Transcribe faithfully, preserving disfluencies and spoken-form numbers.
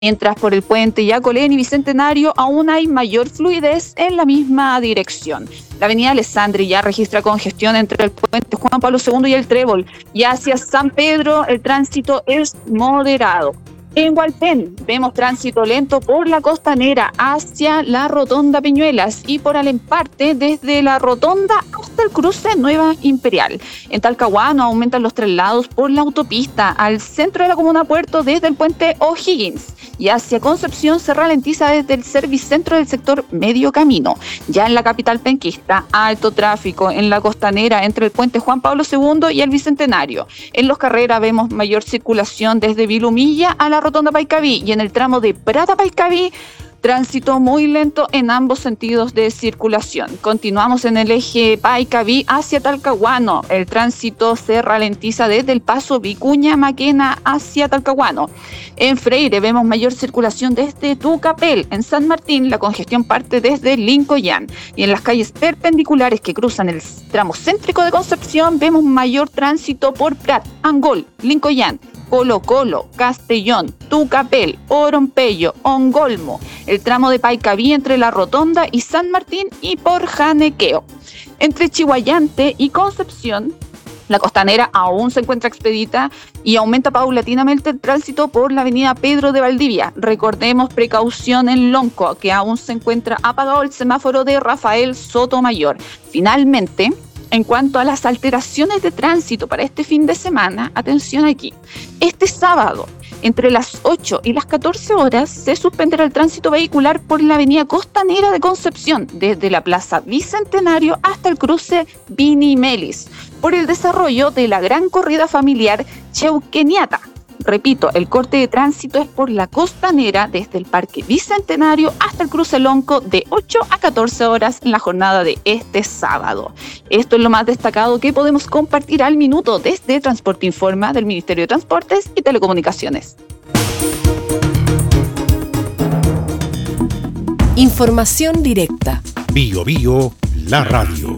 Mientras por el puente Yacolén y Bicentenario aún hay mayor fluidez en la misma dirección. La avenida Alessandri ya registra congestión entre el puente Juan Pablo segundo y el Trébol, y hacia San Pedro el tránsito es moderado. En Hualpén vemos tránsito lento por la Costanera hacia la Rotonda Peñuelas y por Alemparte desde la Rotonda hasta el cruce Nueva Imperial. En Talcahuano aumentan los traslados por la autopista al centro de la comuna Puerto desde el puente O'Higgins, y hacia Concepción se ralentiza desde el servicentro del sector Medio Camino. Ya en la capital penquista, alto tráfico en la Costanera entre el puente Juan Pablo segundo y el Bicentenario. En Los Carreras vemos mayor circulación desde Vilumilla a la Rotonda Paicaví, y en el tramo de Prata Paicaví, tránsito muy lento en ambos sentidos de circulación. Continuamos en el eje Paicaví hacia Talcahuano. El tránsito se ralentiza desde el paso Vicuña Maquena hacia Talcahuano. En Freire vemos mayor circulación desde Tucapel. En San Martín la congestión parte desde Lincoyán. Y en las calles perpendiculares que cruzan el tramo céntrico de Concepción vemos mayor tránsito por Prat, Angol, Lincoyán, Colo Colo, Castellón, Tucapel, Orompello, Ongolmo, el tramo de Paicaví entre la Rotonda y San Martín y por Janequeo. Entre Chihuayante y Concepción, la Costanera aún se encuentra expedita y aumenta paulatinamente el tránsito por la avenida Pedro de Valdivia. Recordemos precaución en Lonco, que aún se encuentra apagado el semáforo de Rafael Sotomayor. Finalmente, en cuanto a las alteraciones de tránsito para este fin de semana, atención aquí. Este sábado, entre las ocho y las catorce horas, se suspenderá el tránsito vehicular por la avenida Costanera de Concepción, desde la Plaza Bicentenario hasta el cruce Vini Melis, por el desarrollo de la gran corrida familiar Cheuqueniata. Repito, el corte de tránsito es por la Costanera desde el Parque Bicentenario hasta el cruce Lonco de ocho a catorce horas en la jornada de este sábado. Esto es lo más destacado que podemos compartir al minuto desde Transporte Informa del Ministerio de Transportes y Telecomunicaciones. Información directa. Bio Bio, la radio.